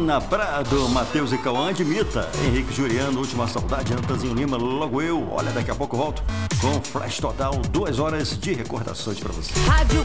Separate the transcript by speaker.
Speaker 1: Ana Prado, Matheus e Cauã, Admita, Henrique Juliano, Última Saudade, Antazinho Lima, logo eu. Olha, daqui a pouco eu volto com Flash Total, 2 horas de recordações pra você.
Speaker 2: Rádio